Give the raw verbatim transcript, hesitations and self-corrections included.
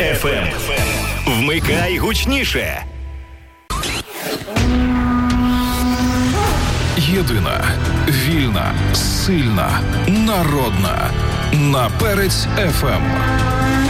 еф ем. Вмикай гучніше. Єдина, вільна, сильна, народна. На Перець еф ем.